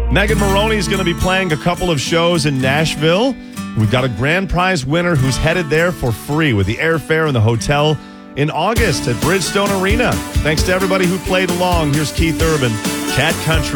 Megan Maroney is going to be playing a couple of shows in Nashville. We've got a grand prize winner who's headed there for free with the airfare and the hotel in August at Bridgestone Arena. Thanks to everybody who played along. Here's Keith Urban, Cat Country.